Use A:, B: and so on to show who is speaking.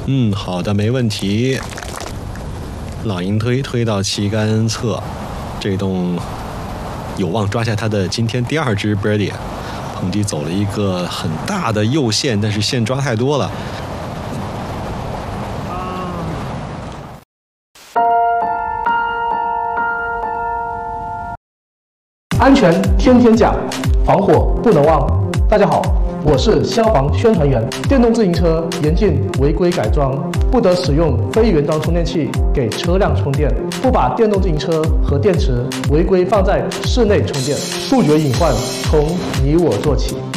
A: 好的，没问题。老鹰推到旗杆侧，这洞有望抓下他的今天第2支 birdie。彭迪走了一个很大的右线，但是线抓太多了。
B: 安全天天讲，防火不能忘。大家好，我是消防宣传员。电动自行车严禁违规改装，不得使用非原装充电器给车辆充电，不把电动自行车和电池违规放在室内充电，杜绝隐患从你我做起。